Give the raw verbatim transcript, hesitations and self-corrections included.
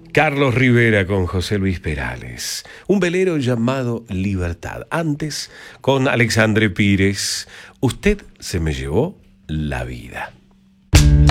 Carlos Rivera con José Luis Perales. Un velero llamado Libertad. Antes, con Alexandre Pires, Usted se me llevó la vida.